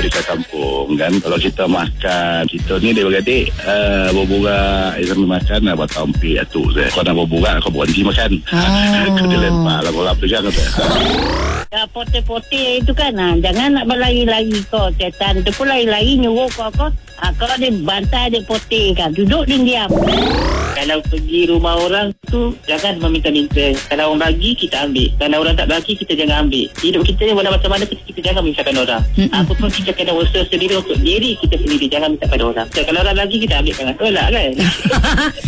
dekat kampung kan. Kalau kita makan, kita ni dia beradik berburak sambil makan buat tampi atuk saya. Kau nak berburak, kau berhenti makan. Kau dia lempar lah bola pegang kata. Ya, pote-pote itu kan, jangan nak berlari-lari kau. Setan tu pun lari-lari nyuruh kau. Kalau dia bantai dia pote kan, duduk dia diam. Kalau pergi rumah orang tu, jangan meminta-minta. Kalau orang bagi, kita ambil. Kalau orang tak bagi, kita jangan ambil. Hidup kita ni walau macam mana, kita jangan memisahkan orang. Apa pun kita kena usaha sendiri untuk diri kita sendiri. Jangan minta pada orang. So, kalau orang bagi, kita ambil. Jangan tolak kan.